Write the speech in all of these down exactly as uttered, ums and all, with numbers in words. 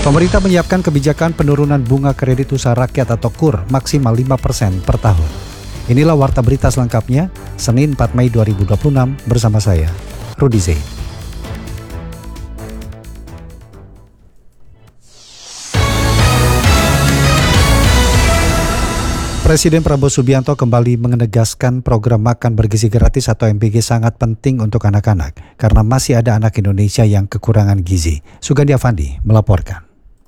Pemerintah menyiapkan kebijakan penurunan bunga kredit usaha rakyat atau K U R maksimal lima persen per tahun. Inilah warta berita selengkapnya, Senin empat Mei dua ribu dua puluh enam bersama saya, Rudi Zain. Presiden Prabowo Subianto kembali menegaskan program makan bergizi gratis atau M B G sangat penting untuk anak-anak karena masih ada anak Indonesia yang kekurangan gizi. Sugandi Avandi melaporkan.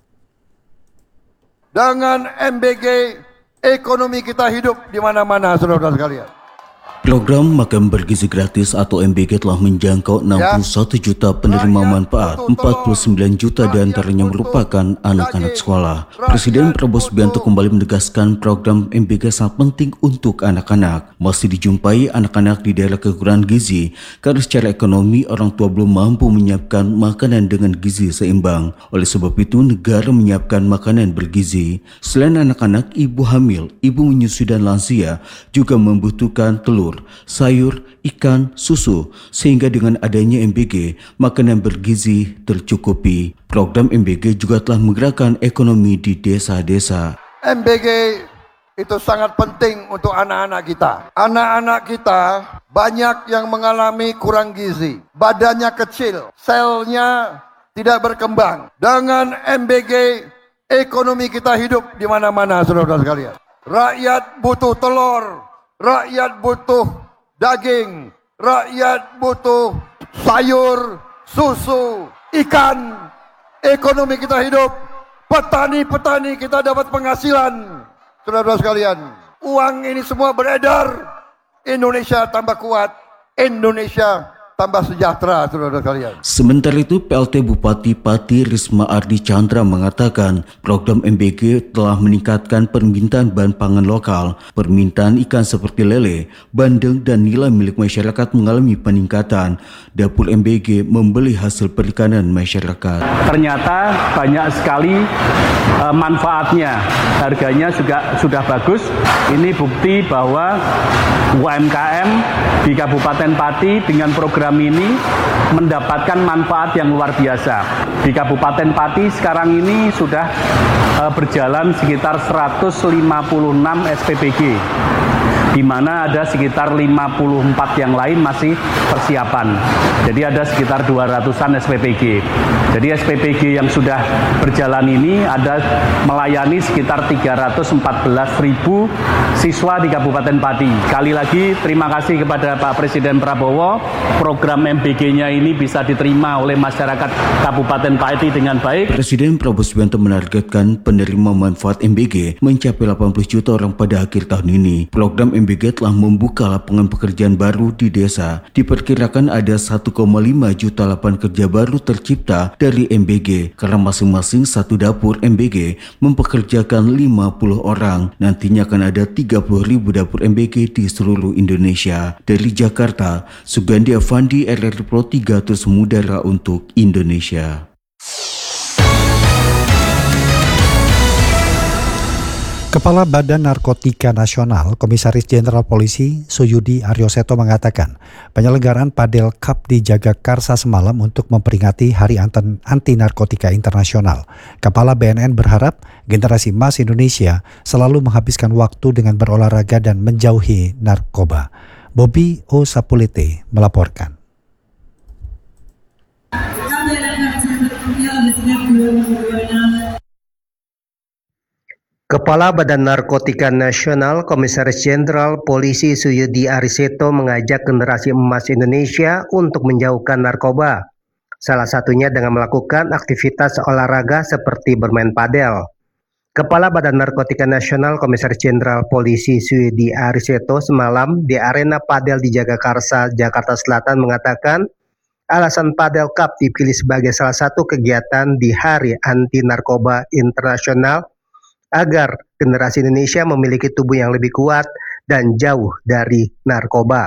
Dengan M B G, ekonomi kita hidup di mana-mana, saudara-saudara sekalian. Program makan bergizi gratis atau M B G telah menjangkau enam puluh satu juta penerima manfaat, empat puluh sembilan juta diantaranya merupakan anak-anak sekolah. Presiden Prabowo Subianto kembali menegaskan program M B G sangat penting untuk anak-anak. Masih dijumpai anak-anak di daerah kekurangan gizi karena secara ekonomi orang tua belum mampu menyiapkan makanan dengan gizi seimbang. Oleh sebab itu negara menyiapkan makanan bergizi. Selain anak-anak, ibu hamil, ibu menyusui dan lansia juga membutuhkan telur, sayur, ikan, susu, sehingga dengan adanya M B G, makanan bergizi tercukupi. Program M B G juga telah menggerakkan ekonomi di desa-desa. M B G itu sangat penting untuk anak-anak kita. Anak-anak kita banyak yang mengalami kurang gizi, badannya kecil, selnya tidak berkembang. Dengan M B G, ekonomi kita hidup di mana-mana, saudara-saudara sekalian. Rakyat butuh telur, rakyat butuh daging, rakyat butuh sayur, susu, ikan. Ekonomi kita hidup, petani-petani kita dapat penghasilan. Saudara-saudara sekalian, uang ini semua beredar, Indonesia tambah kuat, Indonesia tambah sejahtera, saudara-saudara sekalian. Sementara itu, P L T Bupati Pati Risma Ardi Chandra mengatakan program M B G telah meningkatkan permintaan bahan pangan lokal. Permintaan ikan seperti lele, bandeng, dan nila milik masyarakat mengalami peningkatan. Dapur M B G membeli hasil perikanan masyarakat. Ternyata banyak sekali e, manfaatnya, harganya juga sudah bagus. Ini bukti bahwa U M K M di Kabupaten Pati dengan program ini mendapatkan manfaat yang luar biasa. Di Kabupaten Pati sekarang ini sudah uh, berjalan sekitar seratus lima puluh enam S P P G, di mana ada sekitar lima puluh empat yang lain masih persiapan. Jadi ada sekitar dua ratusan S P P G. Jadi S P P G yang sudah berjalan ini ada melayani sekitar tiga ratus empat belas ribu siswa di Kabupaten Pati. Sekali lagi terima kasih kepada Pak Presiden Prabowo. Program M B G-nya ini bisa diterima oleh masyarakat Kabupaten Pati dengan baik. Presiden Prabowo Subianto menargetkan penerima manfaat M B G mencapai delapan puluh juta orang pada akhir tahun ini. Program M B G telah membuka lapangan pekerjaan baru di desa. Diperkirakan ada satu koma lima juta lapangan kerja baru tercipta dari M B G karena masing-masing satu dapur M B G mempekerjakan lima puluh orang. Nantinya akan ada tiga puluh ribu dapur M B G di seluruh Indonesia. Dari Jakarta, Sugandi Avandi, R R I Pro tiga terus mengudara untuk Indonesia. Kepala Badan Narkotika Nasional, Komisaris Jenderal Polisi Suyudi Aryoseto mengatakan penyelenggaraan Padel Cup di Jagakarsa semalam untuk memperingati Hari Anti Narkotika Internasional. Kepala B N N berharap generasi emas Indonesia selalu menghabiskan waktu dengan berolahraga dan menjauhi narkoba. Bobby O. Sapulete melaporkan. Kepala Badan Narkotika Nasional, Komisaris Jenderal Polisi Suyudi Aryoseto mengajak generasi emas Indonesia untuk menjauhkan narkoba. Salah satunya dengan melakukan aktivitas olahraga seperti bermain padel. Kepala Badan Narkotika Nasional, Komisaris Jenderal Polisi Suyudi Aryoseto semalam di arena padel di Jagakarsa, Jakarta Selatan mengatakan alasan Padel Cup dipilih sebagai salah satu kegiatan di Hari Anti Narkoba Internasional agar generasi Indonesia memiliki tubuh yang lebih kuat dan jauh dari narkoba.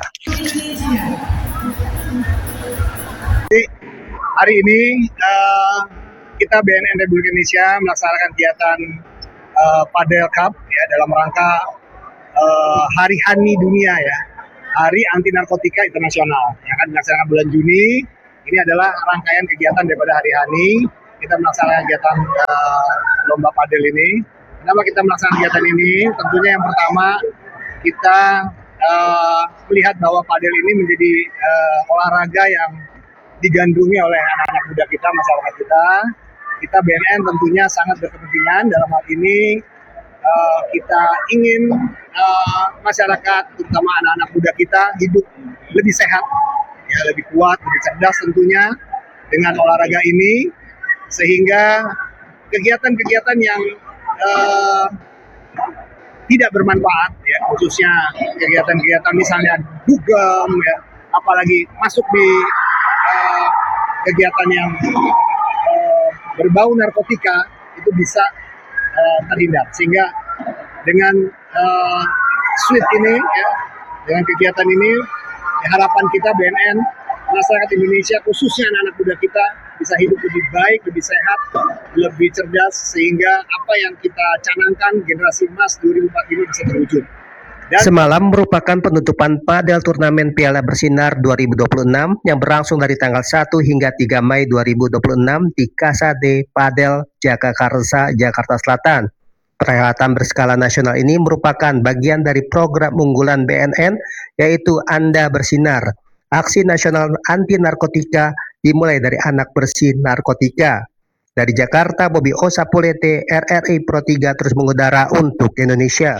Hari ini uh, kita B N N Republik Indonesia melaksanakan kegiatan uh, Padel Cup ya, dalam rangka uh, Hari Hani Dunia ya, Hari Anti Narkotika Internasional yang akan dilaksanakan bulan Juni. Ini adalah rangkaian kegiatan daripada Hari Hani. kita melaksanakan kegiatan uh, lomba padel ini. Kenapa kita melaksanakan kegiatan ini? Tentunya yang pertama kita uh, melihat bahwa padel ini menjadi uh, olahraga yang digandrungi oleh anak-anak muda kita, masyarakat kita. Kita B N N tentunya sangat berkepentingan dalam hal ini. Uh, kita ingin uh, masyarakat, terutama anak-anak muda kita, hidup lebih sehat, ya, lebih kuat, lebih cerdas tentunya dengan olahraga ini, sehingga kegiatan-kegiatan yang uh, tidak bermanfaat, ya, khususnya kegiatan-kegiatan misalnya dugem, ya, apalagi masuk di uh, kegiatan yang uh, berbau narkotika, itu bisa Uh, terhindar, sehingga dengan uh, suite ini, ya, dengan kegiatan ini, ya, harapan kita B N N, masyarakat Indonesia khususnya anak-anak muda kita bisa hidup lebih baik, lebih sehat, lebih cerdas, sehingga apa yang kita canangkan generasi emas dua ribu empat puluh lima bisa terwujud. Dan semalam merupakan penutupan padel turnamen Piala Bersinar dua ribu dua puluh enam yang berlangsung dari tanggal satu hingga tiga Mei dua ribu dua puluh enam di Casa de Padel Jagakarsa, Jakarta Selatan. Perhelatan berskala nasional ini merupakan bagian dari program unggulan B N N, yaitu Anda Bersinar. Aksi nasional anti narkotika dimulai dari anak bersih narkotika. Dari Jakarta, Bobby Osapolete, R R I Pro tiga terus mengudara untuk Indonesia.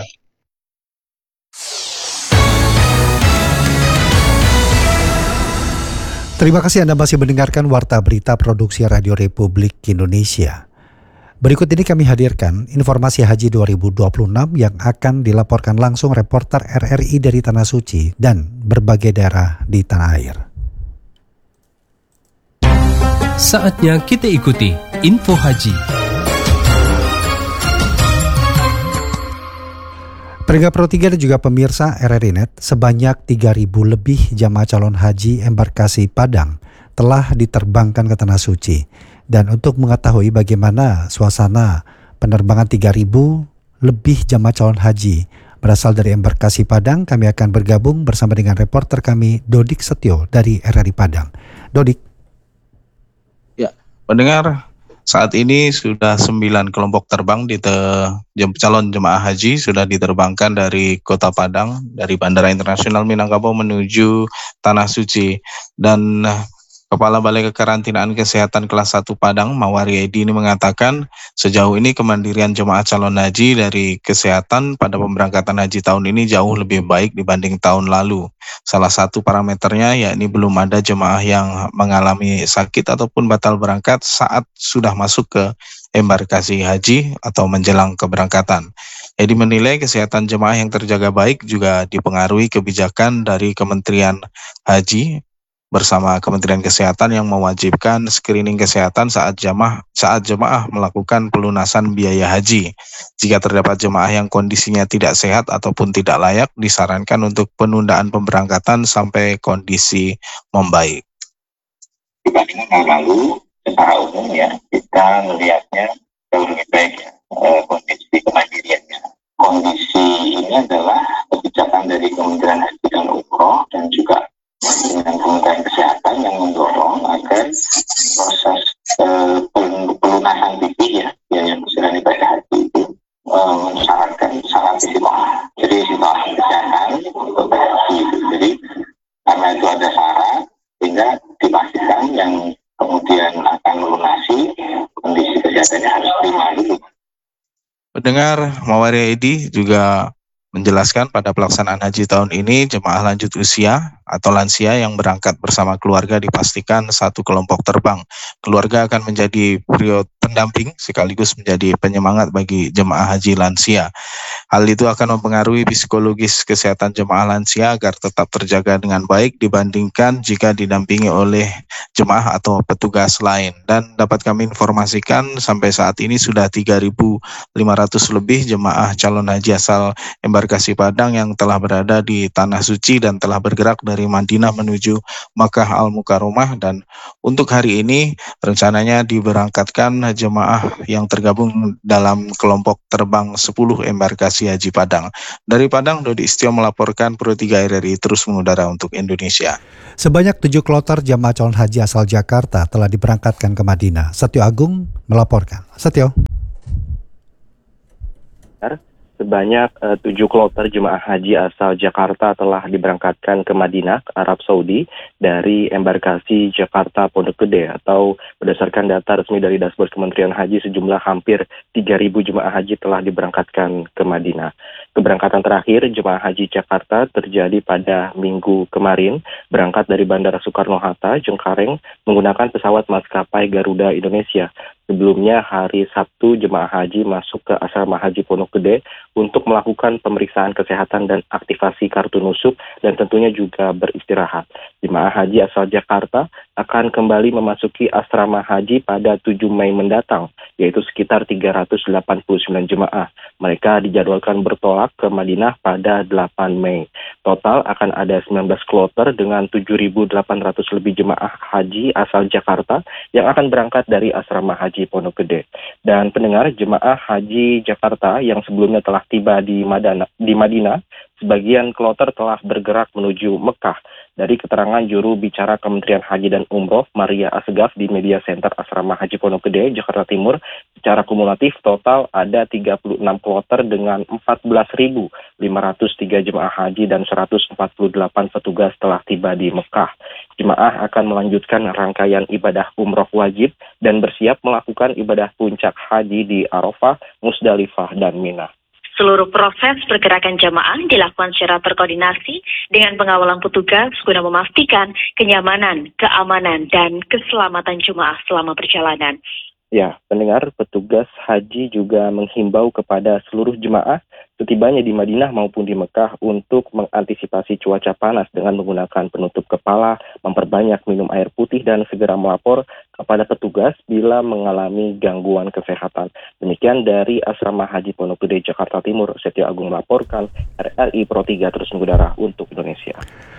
Terima kasih Anda masih mendengarkan Warta Berita Produksi Radio Republik Indonesia. Berikut ini kami hadirkan informasi Haji dua ribu dua puluh enam yang akan dilaporkan langsung reporter R R I dari Tanah Suci dan berbagai daerah di tanah air. Saatnya kita ikuti Info Haji. Pendengar Pro tiga dan juga pemirsa R R I Net, sebanyak tiga ribu lebih jamaah calon haji embarkasi Padang telah diterbangkan ke Tanah Suci. Dan untuk mengetahui bagaimana suasana penerbangan tiga ribu lebih jamaah calon haji berasal dari embarkasi Padang, kami akan bergabung bersama dengan reporter kami Dodik Setio dari R R I Padang. Dodik. Ya, pendengar, saat ini sudah sembilan kelompok terbang di te- calon jemaah haji sudah diterbangkan dari Kota Padang, dari Bandara Internasional Minangkabau menuju Tanah Suci. Dan Kepala Balai Kekarantinaan Kesehatan Kelas satu Padang, Mawari Edi, ini mengatakan sejauh ini kemandirian jemaah calon haji dari kesehatan pada pemberangkatan haji tahun ini jauh lebih baik dibanding tahun lalu. Salah satu parameternya yakni belum ada jemaah yang mengalami sakit ataupun batal berangkat saat sudah masuk ke embarkasi haji atau menjelang keberangkatan. Edi menilai kesehatan jemaah yang terjaga baik juga dipengaruhi kebijakan dari Kementerian Haji bersama Kementerian Kesehatan yang mewajibkan screening kesehatan saat jemaah saat jemaah melakukan pelunasan biaya haji. Jika terdapat jemaah yang kondisinya tidak sehat ataupun tidak layak, disarankan untuk penundaan pemberangkatan sampai kondisi membaik. Dibandingkan tahun lalu, secara umum ya kita melihatnya jauh lebih baik ya, eh, kondisi kemandiriannya. Kondisi ini adalah kebijakan dari Kementerian Haji dan Umroh dan juga dengan Kementerian Kesehatan yang mendorong agar proses eh, pelunasan B P ya, biaya persediaan ibadah haji itu eh, mensyaratkan syarat istiqomah. Jadi istiqomah kesehatan untuk haji. Jadi karena itu ada syarat, sehingga dipastikan yang kemudian akan melunasi kondisi kesehatannya harus prima dulu. Pendengar, Mawari Edi juga menjelaskan pada pelaksanaan haji tahun ini jemaah lanjut usia atau lansia yang berangkat bersama keluarga dipastikan satu kelompok terbang. Keluarga akan menjadi trio pendamping sekaligus menjadi penyemangat bagi jemaah haji lansia. Hal itu akan mempengaruhi psikologis kesehatan jemaah lansia agar tetap terjaga dengan baik dibandingkan jika didampingi oleh jemaah atau petugas lain. Dan dapat kami informasikan sampai saat ini sudah tiga ribu lima ratus lebih jemaah calon haji asal embarkasi embarkasi Padang yang telah berada di Tanah Suci dan telah bergerak dari Madinah menuju Makkah Al-Mukarramah. Dan untuk hari ini rencananya diberangkatkan jemaah yang tergabung dalam kelompok terbang sepuluh embarkasi Haji Padang. Dari Padang, Dodi Istio melaporkan, Pro tiga R R I terus mengudara untuk Indonesia. Sebanyak tujuh kloter jemaah calon haji asal Jakarta telah diberangkatkan ke Madinah. Setio Agung melaporkan. Setio. Sebanyak uh, tujuh kloter jemaah haji asal Jakarta telah diberangkatkan ke Madinah, Arab Saudi, dari embarkasi Jakarta Pondok Gede, atau berdasarkan data resmi dari dashboard Kementerian Haji, sejumlah hampir tiga ribu jemaah haji telah diberangkatkan ke Madinah. Keberangkatan terakhir jemaah haji Jakarta terjadi pada minggu kemarin, berangkat dari Bandara Soekarno-Hatta, Cengkareng, menggunakan pesawat maskapai Garuda Indonesia. Sebelumnya hari Sabtu jemaah haji masuk ke asrama haji Pondok Gede untuk melakukan pemeriksaan kesehatan dan aktivasi kartu nusuk dan tentunya juga beristirahat. Jemaah haji asal Jakarta akan kembali memasuki asrama haji pada tujuh Mei mendatang, yaitu sekitar tiga ratus delapan puluh sembilan jemaah. Mereka dijadwalkan bertolak ke Madinah pada delapan Mei. Total akan ada sembilan belas kloter dengan tujuh ribu delapan ratus lebih jemaah haji asal Jakarta yang akan berangkat dari asrama haji Pondok Gede. Dan pendengar, jemaah haji Jakarta yang sebelumnya telah tiba di Madinah, di Madinah, sebagian kloter telah bergerak menuju Mekah. Dari keterangan juru bicara Kementerian Haji dan Umroh, Maria Asgaf, di Media Center Asrama Haji Pondok Gede, Jakarta Timur, secara kumulatif total ada tiga puluh enam kloter dengan empat belas ribu lima ratus tiga jemaah haji dan seratus empat puluh delapan petugas telah tiba di Mekah. Jemaah akan melanjutkan rangkaian ibadah umroh wajib dan bersiap melakukan ibadah puncak haji di Arafah, Musdalifah, dan Mina. Seluruh proses pergerakan jamaah dilakukan secara terkoordinasi dengan pengawalan petugas guna memastikan kenyamanan, keamanan, dan keselamatan jemaah selama perjalanan. Ya, pendengar, petugas haji juga menghimbau kepada seluruh jemaah setibanya di Madinah maupun di Mekah untuk mengantisipasi cuaca panas dengan menggunakan penutup kepala, memperbanyak minum air putih, dan segera melapor kepada petugas bila mengalami gangguan kesehatan. Demikian dari Asrama Haji Pondok Gede, Jakarta Timur, Setio Agung melaporkan, R R I Pro tiga terus mengudara untuk Indonesia.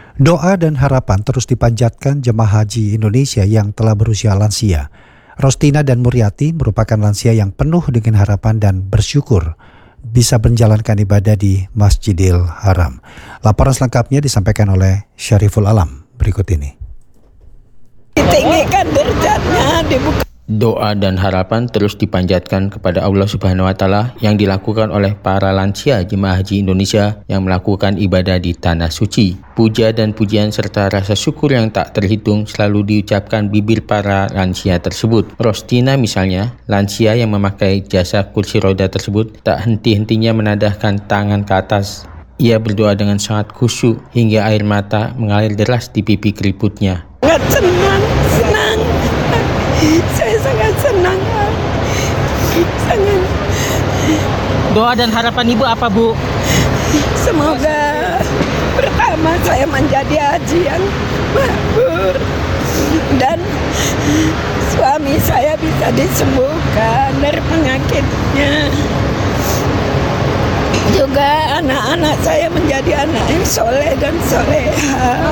Doa dan harapan terus dipanjatkan jemaah haji Indonesia yang telah berusia lansia. Rostina dan Muriati merupakan lansia yang penuh dengan harapan dan bersyukur bisa menjalankan ibadah di Masjidil Haram. Laporan selengkapnya disampaikan oleh Syariful Alam berikut ini. Ditinggikan derajatnya, dibuka. Doa dan harapan terus dipanjatkan kepada Allah Subhanahu wa Ta'ala yang dilakukan oleh para lansia jemaah haji Indonesia yang melakukan ibadah di Tanah Suci. Puja dan pujian serta rasa syukur yang tak terhitung selalu diucapkan bibir para lansia tersebut. Rostina misalnya, lansia yang memakai jasa kursi roda tersebut tak henti-hentinya menadahkan tangan ke atas. Ia berdoa dengan sangat khusyuk hingga air mata mengalir deras di pipi keriputnya. Sangat senang, senang. Saya sangat senang. Sangat. Doa dan harapan Ibu apa, Bu? Semoga pertama saya menjadi haji yang makbul dan suami saya bisa disembuhkan dari penyakitnya. Juga anak-anak saya menjadi anak yang soleh dan soleha.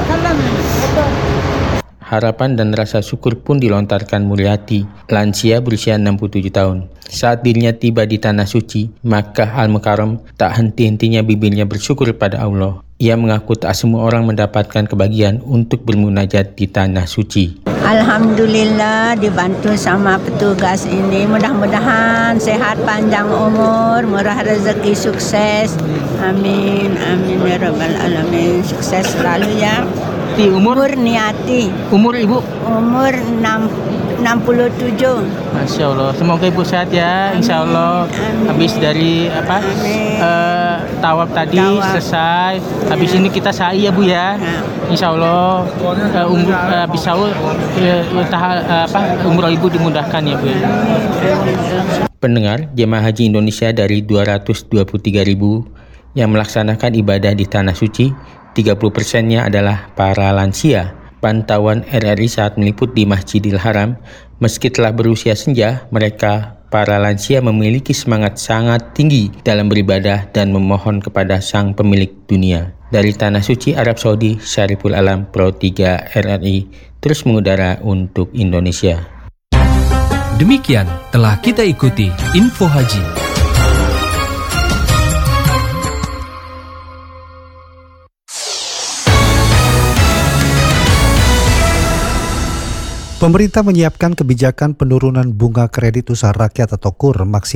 Harapan dan rasa syukur pun dilontarkan Muriati, lansia berusia enam puluh tujuh tahun. Saat dirinya tiba di Tanah Suci, Makkah Al-Mukarram, tak henti-hentinya bibirnya bersyukur pada Allah. Ia mengaku tak semua orang mendapatkan kebahagiaan untuk bermunajat di Tanah Suci. Alhamdulillah dibantu sama petugas ini. Mudah-mudahan sehat, panjang umur, murah rezeki, sukses. Amin, amin ya rabbal alamin. Sukses selalu ya. Di umur? Murniati. Umur Ibu? Umur enam puluh tujuh. Masya Allah. Semoga Ibu sehat ya. Amin. Insya Allah. Amin. Habis dari apa? Uh, tawaf tadi tawaf. Selesai. Habis ini kita sa'i ya Bu ya. Nah. Insya Allah. Uh, umur uh, habis sahur uh, uh, apa? Umroh Ibu dimudahkan ya Bu ya. Pendengar, jemaah haji Indonesia dari dua ratus dua puluh tiga ribu yang melaksanakan ibadah di Tanah Suci, tiga puluh persennya adalah para lansia. Pantauan R R I saat meliput di Masjidil Haram, meski telah berusia senja, mereka para lansia memiliki semangat sangat tinggi dalam beribadah dan memohon kepada Sang Pemilik dunia. Dari Tanah Suci Arab Saudi, Syariful Alam, Pro tiga R R I, terus mengudara untuk Indonesia. Demikian telah kita ikuti Info Haji. Pemerintah menyiapkan kebijakan penurunan bunga kredit usaha rakyat atau KUR maksimal